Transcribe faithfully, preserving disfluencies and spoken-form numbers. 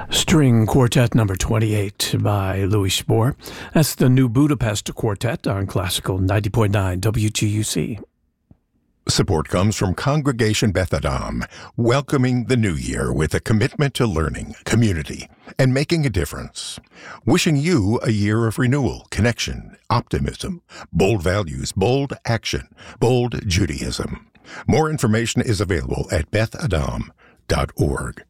String Quartet number twenty-eight by Louis Spohr. That's the New Budapest Quartet on Classical ninety point nine W G U C. Support comes from Congregation Beth Adam, welcoming the new year with a commitment to learning, community, and making a difference. Wishing you a year of renewal, connection, optimism, bold values, bold action, bold Judaism. More information is available at beth adam dot org.